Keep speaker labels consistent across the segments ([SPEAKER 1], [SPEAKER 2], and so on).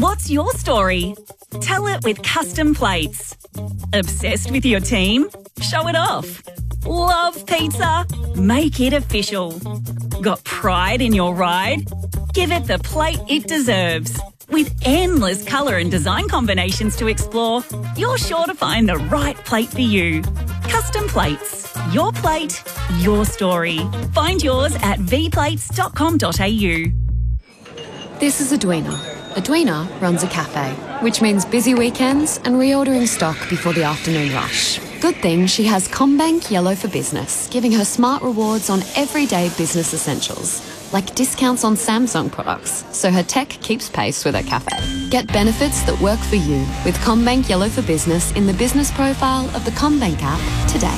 [SPEAKER 1] What's your story? Tell it with custom plates. Obsessed with your team? Show it off. Love pizza? Make it official. Got pride in your ride? Give it the plate it deserves. With endless colour and design combinations to explore, you're sure to find the right plate for you. Custom plates. Your plate, your story. Find yours at vplates.com.au.
[SPEAKER 2] This is Edwina. Edwina runs a cafe, which means busy weekends and reordering stock before the afternoon rush. Good thing she has CommBank Yellow for Business, giving her smart rewards on everyday business essentials, like discounts on Samsung products, so her tech keeps pace with her cafe. Get benefits that work for you with CommBank Yellow for Business in the business profile of the CommBank app today.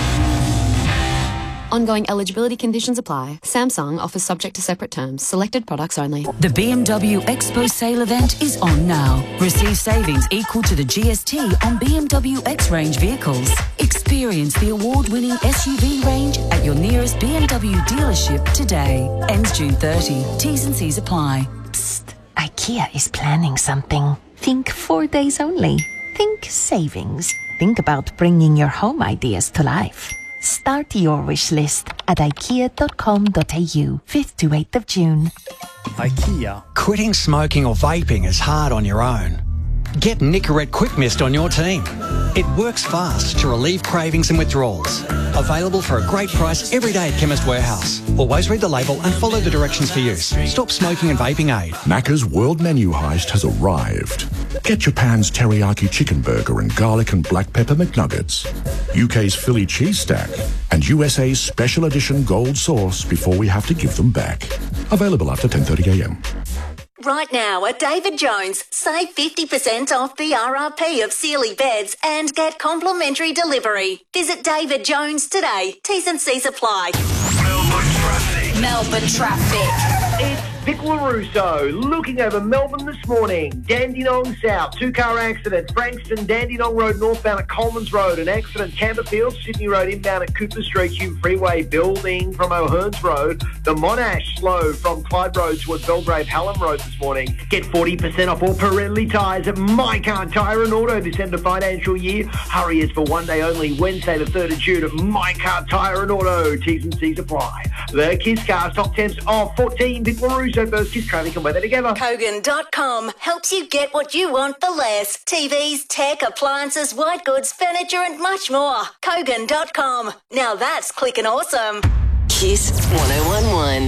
[SPEAKER 2] Ongoing eligibility conditions apply. Samsung offers subject to separate terms. Selected products only.
[SPEAKER 3] The BMW Expo sale event is on now. Receive savings equal to the GST on BMW X-Range vehicles. Experience the award-winning SUV range at your nearest BMW dealership today. Ends June 30. T's and C's apply.
[SPEAKER 4] Psst. IKEA is planning something. Think 4 days only. Think savings. Think about bringing your home ideas to life. Start your wish list at ikea.com.au, 5th to 8th of June.
[SPEAKER 5] IKEA. Quitting smoking or vaping is hard on your own. Get Nicorette Quick Mist on your team. It works fast to relieve cravings and withdrawals. Available for a great price every day at Chemist Warehouse. Always read the label and follow the directions for use. Stop smoking and vaping aid.
[SPEAKER 6] Macca's World Menu Heist has arrived. Get Japan's teriyaki chicken burger and garlic and black pepper McNuggets, UK's Philly cheese stack, and USA's special edition gold sauce before we have to give them back. Available after 10:30 a.m.
[SPEAKER 7] Right now at David Jones, save 50% off the RRP of Sealy beds and get complimentary delivery. Visit David Jones today. T's and C's apply.
[SPEAKER 8] Melbourne traffic.
[SPEAKER 9] It's Vic LaRusso looking over Melbourne this morning. Dandenong South, 2-car accident. Frankston, Dandenong Road northbound at Coleman's Road. An accident, Camberfield, Sydney Road inbound at Cooper Street, Hume Freeway building from O'Hearns Road. The Monash slow from Clyde Road towards Belgrave Hallam Road this morning. Get 40% off all Pirelli tyres at My Car Tyre and Auto this end of financial year. Hurry is for one day only, Wednesday the 3rd of June at My Car Tyre and Auto. T's and C's apply. The Kiss Cars top temps of 14. Vic LaRusso versus Kiss Traffic and weather together.
[SPEAKER 7] Kogan.com helps you get what you want for less. TVs, tech, appliances, white goods, furniture and much more. Kogan.com. Now that's clicking awesome.
[SPEAKER 8] Kiss 1011.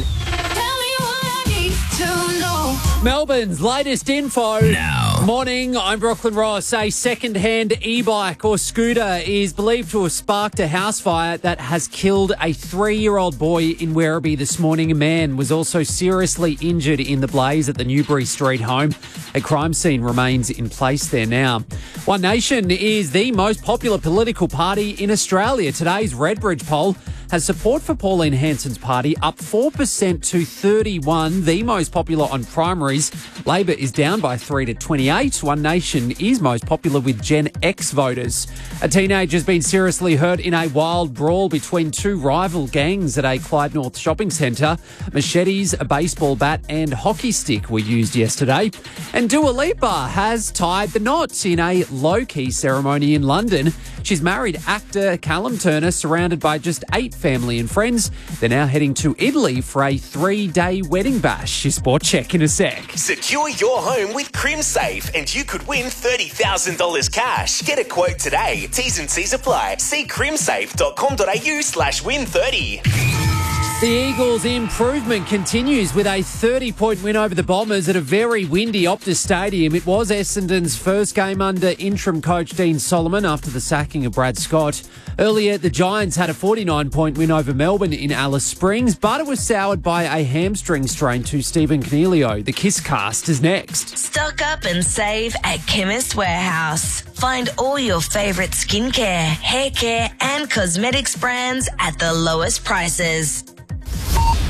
[SPEAKER 10] Melbourne's latest info.
[SPEAKER 11] Now.
[SPEAKER 10] Morning, I'm Brooklyn Ross. A second-hand e-bike or scooter is believed to have sparked a house fire that has killed a 3-year-old boy in Werribee this morning. A man was also seriously injured in the blaze at the Newbury Street home. A crime scene remains in place there now. One Nation is the most popular political party in Australia. Today's Redbridge poll has support for Pauline Hanson's party up 4% to 31, the most popular on primaries. Labor is down by 3 to 28. One Nation is most popular with Gen X voters. A teenager has been seriously hurt in a wild brawl between two rival gangs at a Clyde North shopping centre. Machetes, a baseball bat and hockey stick were used yesterday. And Dua Lipa has tied the knot in a low-key ceremony in London. She's married actor Callum Turner, surrounded by just 8 family and friends. They're now heading to Italy for a 3-day wedding bash. Your sport check in a sec.
[SPEAKER 11] Secure your home with CrimSafe and you could win $30,000 cash. Get a quote today. T's and C's apply. See crimsafe.com.au/win30.
[SPEAKER 10] The Eagles' improvement continues with a 30-point win over the Bombers at a very windy Optus Stadium. It was Essendon's first game under interim coach Dean Solomon after the sacking of Brad Scott. Earlier, the Giants had a 49-point win over Melbourne in Alice Springs, but it was soured by a hamstring strain to Stephen Cornelio. The Kiss Cast is next.
[SPEAKER 12] Stock up and save at Chemist Warehouse. Find all your favourite skincare, hair care and cosmetics brands at the lowest prices.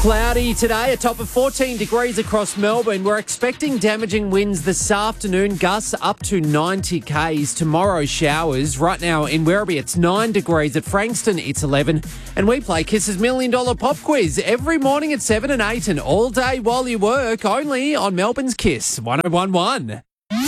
[SPEAKER 10] Cloudy today, a top of 14 degrees across Melbourne. We're expecting damaging winds this afternoon, gusts up to 90 k's. Tomorrow, showers. Right now in Werribee, it's 9 degrees. At Frankston, it's 11. And we play Kiss's $1 Million Pop Quiz every morning at 7 and 8 and all day while you work, only on Melbourne's Kiss 101.1.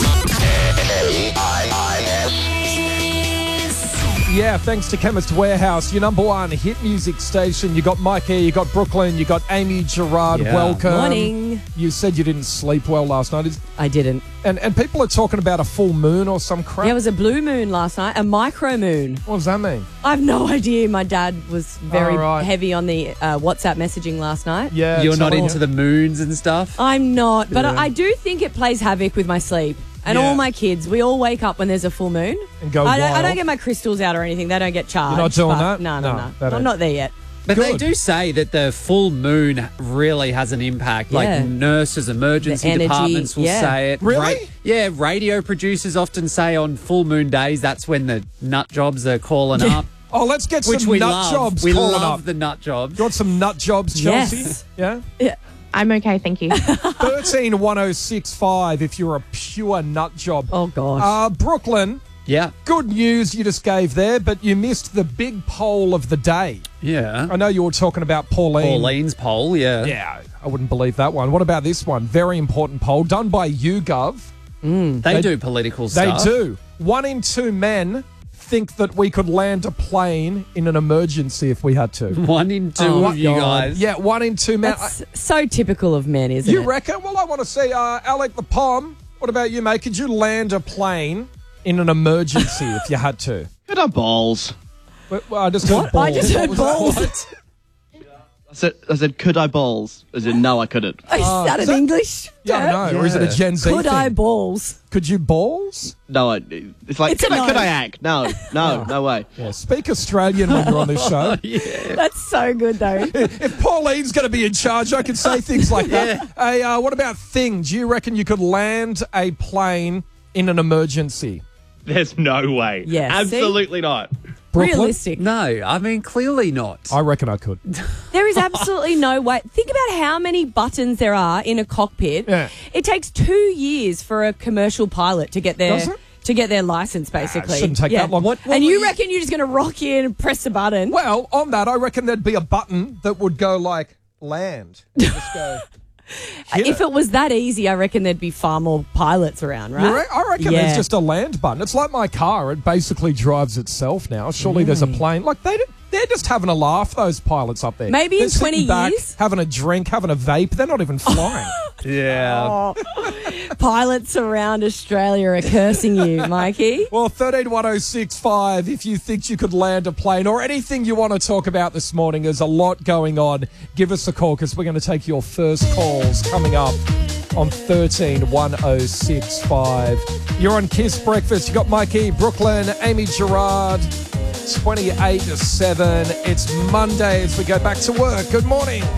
[SPEAKER 13] Yeah, thanks to Chemist Warehouse, your number one hit music station. You got Mikey, you got Brooklyn, you got Amy Gerard.
[SPEAKER 10] Yeah.
[SPEAKER 13] Welcome.
[SPEAKER 14] Morning.
[SPEAKER 13] You said you didn't sleep well last night.
[SPEAKER 14] I didn't.
[SPEAKER 13] And people are talking about a full moon or some crap.
[SPEAKER 14] Yeah, it was a blue moon last night, a micro moon.
[SPEAKER 13] What does that mean?
[SPEAKER 14] I have no idea. My dad was very
[SPEAKER 13] Oh, right.
[SPEAKER 14] heavy on the WhatsApp messaging last night.
[SPEAKER 13] Yeah,
[SPEAKER 10] You're
[SPEAKER 13] tell
[SPEAKER 10] not
[SPEAKER 13] me.
[SPEAKER 10] into the moons and stuff?
[SPEAKER 14] I'm not, but
[SPEAKER 10] Yeah.
[SPEAKER 14] I do think it plays havoc with my sleep. And
[SPEAKER 13] Yeah.
[SPEAKER 14] all my kids, we all wake up when there's a full moon.
[SPEAKER 13] And go
[SPEAKER 14] I
[SPEAKER 13] wild.
[SPEAKER 14] don't get my crystals out or anything. They don't get charged.
[SPEAKER 13] You're not doing
[SPEAKER 14] but
[SPEAKER 13] that?
[SPEAKER 14] No.
[SPEAKER 13] No, that
[SPEAKER 14] I'm
[SPEAKER 13] ain't-
[SPEAKER 14] not there yet.
[SPEAKER 10] But they
[SPEAKER 13] Good.
[SPEAKER 10] do say that the full moon really has an impact.
[SPEAKER 14] Yeah.
[SPEAKER 10] Like nurses, emergency
[SPEAKER 14] The energy,
[SPEAKER 10] departments will
[SPEAKER 14] yeah.
[SPEAKER 10] say it.
[SPEAKER 13] Really?
[SPEAKER 10] Yeah, radio producers often say on full moon days that's when the nut jobs are calling up.
[SPEAKER 13] Oh, let's get
[SPEAKER 10] Which
[SPEAKER 13] some
[SPEAKER 10] we
[SPEAKER 13] nut
[SPEAKER 10] love.
[SPEAKER 13] jobs
[SPEAKER 10] We
[SPEAKER 13] calling
[SPEAKER 10] love
[SPEAKER 13] up.
[SPEAKER 10] the nut jobs.
[SPEAKER 13] You want some nut jobs, Chelsea?
[SPEAKER 14] Yes.
[SPEAKER 13] Yeah?
[SPEAKER 15] I'm okay, thank you.
[SPEAKER 13] 131065 if you're a pure nut job.
[SPEAKER 14] Oh, gosh.
[SPEAKER 13] Brooklyn,
[SPEAKER 10] Yeah.
[SPEAKER 13] good news you just gave there, but you missed the big poll of the day.
[SPEAKER 10] Yeah.
[SPEAKER 13] I know you were talking about Pauline.
[SPEAKER 10] Pauline's poll, yeah.
[SPEAKER 13] Yeah, I wouldn't believe that one. What about this one? Very important poll done by YouGov.
[SPEAKER 10] They do political stuff.
[SPEAKER 13] They do. 1 in 2 men think that we could land a plane in an emergency if we had to.
[SPEAKER 10] 1 in 2
[SPEAKER 14] Oh,
[SPEAKER 10] of you
[SPEAKER 14] God.
[SPEAKER 10] guys.
[SPEAKER 13] Yeah, 1 in 2 men.
[SPEAKER 14] That's so typical of men, isn't
[SPEAKER 13] You
[SPEAKER 14] it?
[SPEAKER 13] reckon? Well, I want to see Alec the Pom. What about you, mate? Could you land a plane in an emergency if you had to?
[SPEAKER 16] Could I balls?
[SPEAKER 13] Well, I just heard balls.
[SPEAKER 14] I just heard
[SPEAKER 13] What was that?
[SPEAKER 14] balls.
[SPEAKER 16] I said, could I balls? As in, no, I couldn't.
[SPEAKER 14] Is that
[SPEAKER 13] is
[SPEAKER 14] an
[SPEAKER 13] that-
[SPEAKER 14] English
[SPEAKER 13] Yeah,
[SPEAKER 14] term?
[SPEAKER 13] I know. Or is it a Gen Z
[SPEAKER 14] Could
[SPEAKER 13] thing?
[SPEAKER 14] I balls?
[SPEAKER 13] Could you balls?
[SPEAKER 16] No, it's like,
[SPEAKER 14] It's
[SPEAKER 16] could
[SPEAKER 14] a
[SPEAKER 16] I,
[SPEAKER 14] no.
[SPEAKER 16] could I act? No, no way.
[SPEAKER 13] Yeah, speak Australian when you're on this show.
[SPEAKER 14] That's so good, though.
[SPEAKER 13] If Pauline's going to be in charge, I can say things like that. Hey, what about Thing? Do you reckon you could land a plane in an emergency?
[SPEAKER 16] There's no way.
[SPEAKER 14] Yeah, see?
[SPEAKER 16] Absolutely not.
[SPEAKER 13] Brooklyn?
[SPEAKER 14] Realistic.
[SPEAKER 10] No, I mean, clearly not.
[SPEAKER 13] I reckon I could.
[SPEAKER 14] There is absolutely no way. Think about how many buttons there are in a cockpit.
[SPEAKER 13] Yeah.
[SPEAKER 14] It takes 2 years for a commercial pilot to get
[SPEAKER 13] Does
[SPEAKER 14] their
[SPEAKER 13] it?
[SPEAKER 14] license, basically.
[SPEAKER 13] shouldn't take that long. What
[SPEAKER 14] and
[SPEAKER 13] were
[SPEAKER 14] you
[SPEAKER 13] you-
[SPEAKER 14] reckon you're just going to rock in and press a button?
[SPEAKER 13] Well, on that, I reckon there'd be a button that would go like land. You just go. hit
[SPEAKER 14] If it was that easy, I reckon there'd be far more pilots around, right?
[SPEAKER 13] I reckon
[SPEAKER 14] Yeah.
[SPEAKER 13] there's just a land button. It's like my car. It basically drives itself now. Surely there's a plane. Like they're just having a laugh, those pilots up there.
[SPEAKER 14] Maybe
[SPEAKER 13] They're
[SPEAKER 14] in 20
[SPEAKER 13] sitting back,
[SPEAKER 14] years.
[SPEAKER 13] having a drink, having a vape. They're not even flying.
[SPEAKER 10] Yeah.
[SPEAKER 14] Pilots around Australia are cursing you, Mikey.
[SPEAKER 13] Well, 131065, if you think you could land a plane or anything you want to talk about this morning, there's a lot going on. Give us a call because we're going to take your first calls coming up on 131065. You're on Kiss Breakfast. You got Mikey, Brooklyn, Amy Gerard, 28 to 7. It's Monday as we go back to work. Good morning.